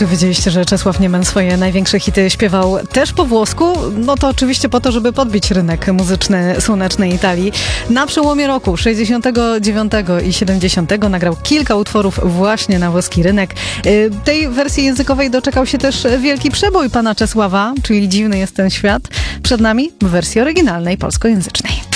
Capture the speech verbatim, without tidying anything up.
Czy wiedzieliście, że Czesław Niemen swoje największe hity śpiewał też po włosku? No to oczywiście po to, żeby podbić rynek muzyczny słonecznej Italii. Na przełomie roku sześćdziesiątego dziewiątego i siedemdziesiątego nagrał kilka utworów właśnie na włoski rynek. Tej wersji językowej doczekał się też wielki przebój pana Czesława, czyli Dziwny jest ten świat. Przed nami w wersji oryginalnej polskojęzycznej.